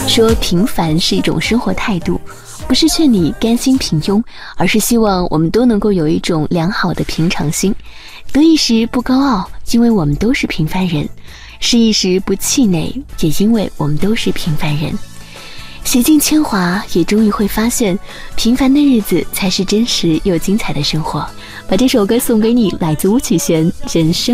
说平凡是一种生活态度，不是劝你甘心平庸，而是希望我们都能够有一种良好的平常心。得意时不高傲，因为我们都是平凡人；失意时不气馁，也因为我们都是平凡人。洗尽铅华，也终于会发现，平凡的日子才是真实又精彩的生活。把这首歌送给你，来自巫启贤，人生。